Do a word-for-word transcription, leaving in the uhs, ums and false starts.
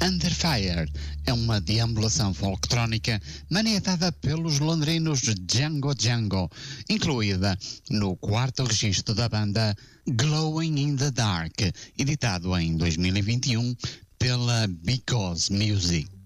Under Fire é uma deambulação folctrónica maniatada pelos londrinos Django Django, incluída no quarto registro da banda Glowing in the Dark, editado em dois mil e vinte e um pela Because Music.